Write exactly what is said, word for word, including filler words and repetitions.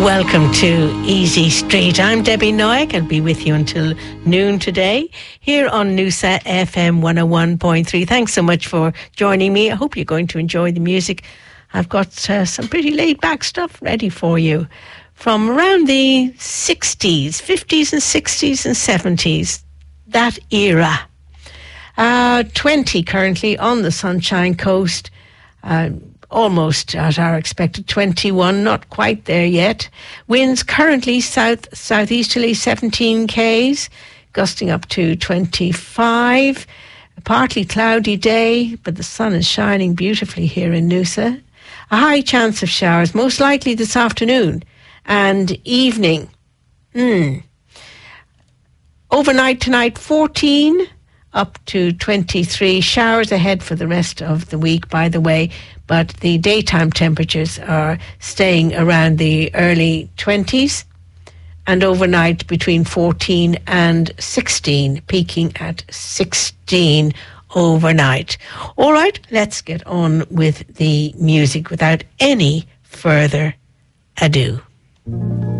Welcome to Easy Street. I'm Debbie Noack. I'll be with you until noon today here on Noosa F M one oh one point three. Thanks so much for joining me. I hope you're going to enjoy the music. I've got uh, some pretty laid-back stuff ready for you from around the sixties, fifties and sixties and seventies, that era. Uh, twenty currently on the Sunshine Coast. Uh, almost at our expected twenty-one, not quite there yet. Winds currently south southeasterly seventeen k's, gusting up to twenty-five. A partly cloudy day, but the sun is shining beautifully here in Noosa. A high chance of showers, most likely this afternoon and evening. Hmm. Overnight tonight, fourteen up to twenty-three. Showers ahead for the rest of the week, by the way, but the daytime temperatures are staying around the early twenties, and overnight between fourteen and sixteen, peaking at sixteen overnight. All right, let's get on with the music without any further ado.